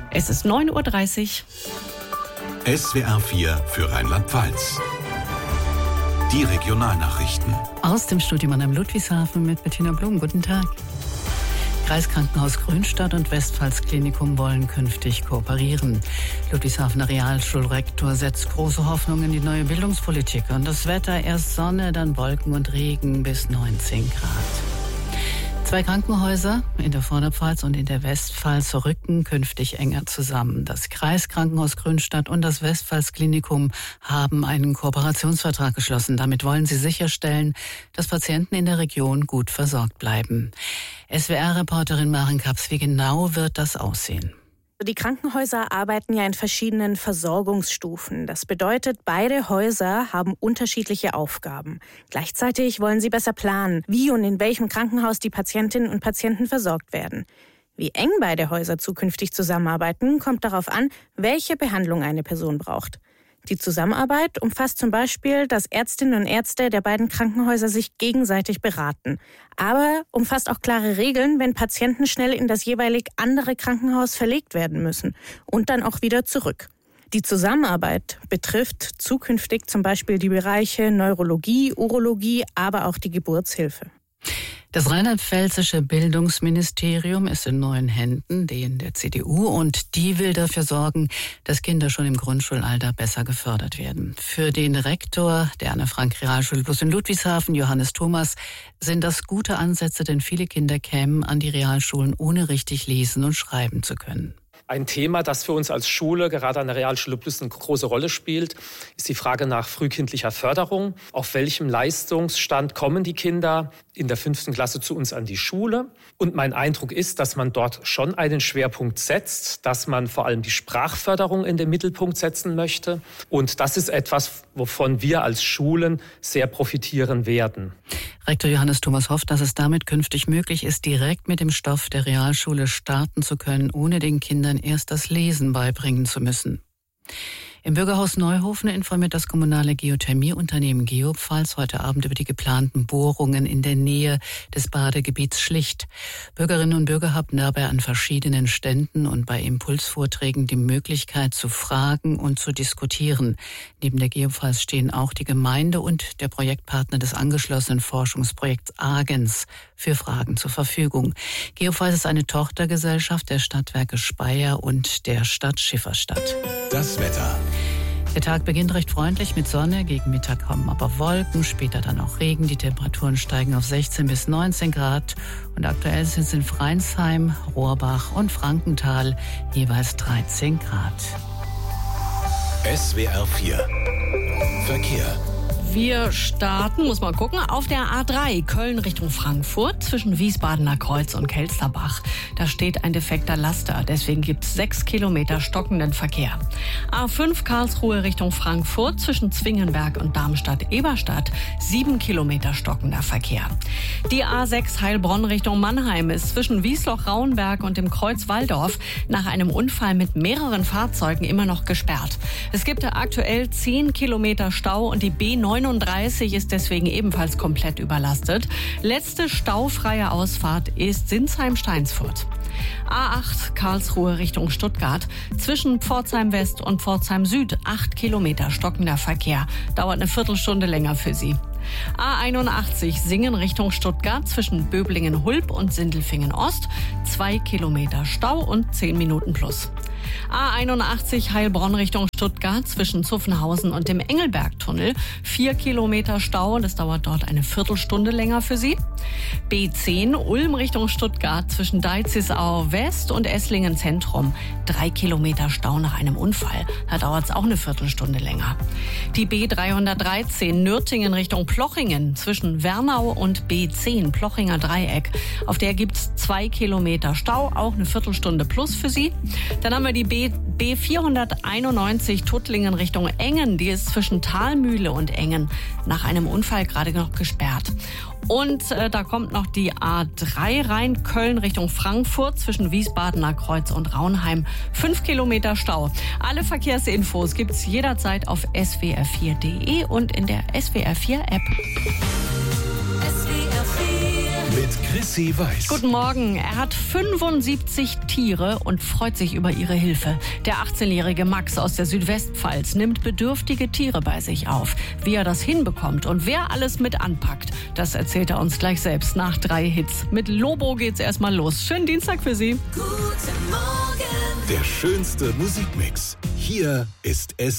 Es ist 9:30 Uhr. SWR 4 für Rheinland-Pfalz. Die Regionalnachrichten. Aus dem Studio Mannheim Ludwigshafen mit Bettina Blum. Guten Tag. Kreiskrankenhaus Grünstadt und Westpfalz-Klinikum wollen künftig kooperieren. Ludwigshafener Realschulrektor setzt große Hoffnung in die neue Bildungspolitik. Und das Wetter, erst Sonne, dann Wolken und Regen bis 19 Grad. 2 Krankenhäuser in der Vorderpfalz und in der Westpfalz rücken künftig enger zusammen. Das Kreiskrankenhaus Grünstadt und das Westpfalz-Klinikum haben einen Kooperationsvertrag geschlossen. Damit wollen sie sicherstellen, dass Patienten in der Region gut versorgt bleiben. SWR-Reporterin Maren Kaps, wie genau wird das aussehen? Die Krankenhäuser arbeiten ja in verschiedenen Versorgungsstufen. Das bedeutet, beide Häuser haben unterschiedliche Aufgaben. Gleichzeitig wollen sie besser planen, wie und in welchem Krankenhaus die Patientinnen und Patienten versorgt werden. Wie eng beide Häuser zukünftig zusammenarbeiten, kommt darauf an, welche Behandlung eine Person braucht. Die Zusammenarbeit umfasst zum Beispiel, dass Ärztinnen und Ärzte der beiden Krankenhäuser sich gegenseitig beraten. Aber umfasst auch klare Regeln, wenn Patienten schnell in das jeweilig andere Krankenhaus verlegt werden müssen und dann auch wieder zurück. Die Zusammenarbeit betrifft zukünftig zum Beispiel die Bereiche Neurologie, Urologie, aber auch die Geburtshilfe. Das rheinland-pfälzische Bildungsministerium ist in neuen Händen, denen der CDU, und die will dafür sorgen, dass Kinder schon im Grundschulalter besser gefördert werden. Für den Rektor der Anne-Frank-Realschule Plus in Ludwigshafen, Johannes Thomas, sind das gute Ansätze, denn viele Kinder kämen an die Realschulen, ohne richtig lesen und schreiben zu können. Ein Thema, das für uns als Schule, gerade an der Realschule Plus, eine große Rolle spielt, ist die Frage nach frühkindlicher Förderung. Auf welchem Leistungsstand kommen die Kinder in der 5. Klasse zu uns an die Schule? Und mein Eindruck ist, dass man dort schon einen Schwerpunkt setzt, dass man vor allem die Sprachförderung in den Mittelpunkt setzen möchte. Und das ist etwas, wovon wir als Schulen sehr profitieren werden. Rektor Johannes Thomas hofft, dass es damit künftig möglich ist, direkt mit dem Stoff der Realschule starten zu können, ohne den Kindern erst das Lesen beibringen zu müssen. Im Bürgerhaus Neuhofen informiert das kommunale Geothermieunternehmen Geopfalz heute Abend über die geplanten Bohrungen in der Nähe des Badegebiets Schlicht. Bürgerinnen und Bürger haben dabei an verschiedenen Ständen und bei Impulsvorträgen die Möglichkeit zu fragen und zu diskutieren. Neben der Geopfalz stehen auch die Gemeinde und der Projektpartner des angeschlossenen Forschungsprojekts Agens für Fragen zur Verfügung. Geopfalz ist eine Tochtergesellschaft der Stadtwerke Speyer und der Stadt Schifferstadt. Das Wetter. Der Tag beginnt recht freundlich mit Sonne, gegen Mittag kommen aber Wolken, später dann auch Regen. Die Temperaturen steigen auf 16 bis 19 Grad und aktuell sind es in Freinsheim, Rohrbach und Frankenthal jeweils 13 Grad. SWR 4 Verkehr. Wir starten, muss man gucken, auf der A3 Köln Richtung Frankfurt zwischen Wiesbadener Kreuz und Kelsterbach. Da steht ein defekter Laster, deswegen gibt es 6 Kilometer stockenden Verkehr. A5 Karlsruhe Richtung Frankfurt zwischen Zwingenberg und Darmstadt-Eberstadt 7 Kilometer stockender Verkehr. Die A6 Heilbronn Richtung Mannheim ist zwischen Wiesloch-Rauenberg und dem Kreuz Walldorf nach einem Unfall mit mehreren Fahrzeugen immer noch gesperrt. Es gibt aktuell 10 Kilometer Stau und die B39 ist deswegen ebenfalls komplett überlastet. Letzte staufreie Ausfahrt ist Sinsheim-Steinsfurt. A8 Karlsruhe Richtung Stuttgart zwischen Pforzheim West und Pforzheim Süd 8 Kilometer stockender Verkehr. Dauert eine Viertelstunde länger für Sie. A81 Singen Richtung Stuttgart zwischen Böblingen-Hulb und Sindelfingen-Ost 2 Kilometer Stau und 10 Minuten plus. A81 Heilbronn Richtung Stuttgart zwischen Zuffenhausen und dem Engelbergtunnel 4 Kilometer Stau. Das dauert dort eine Viertelstunde länger für Sie. B10 Ulm Richtung Stuttgart zwischen Deizisau West und Esslingen Zentrum 3 Kilometer Stau nach einem Unfall. Da dauert es auch eine Viertelstunde länger. Die B313 Nürtingen Richtung Plochingen zwischen Wernau und B10 Plochinger Dreieck. Auf der gibt es 2 Kilometer Stau, auch eine Viertelstunde plus für Sie. Dann haben wir die B491 Tuttlingen Richtung Engen. Die ist zwischen Thalmühle und Engen nach einem Unfall gerade noch gesperrt. Und da kommt noch die A3 rein, Köln Richtung Frankfurt zwischen Wiesbadener Kreuz und Raunheim. 5 Kilometer Stau. Alle Verkehrsinfos gibt's jederzeit auf swr4.de und in der SWR4 App. Mit Mit Chrissy Weiß. Guten Morgen. Er hat 75 Tiere und freut sich über ihre Hilfe. Der 18-jährige Max aus der Südwestpfalz nimmt bedürftige Tiere bei sich auf. Wie er das hinbekommt und wer alles mit anpackt, das erzählt er uns gleich selbst nach 3 Hits. Mit Lobo geht's erstmal los. Schönen Dienstag für Sie. Der schönste Musikmix. Hier ist es.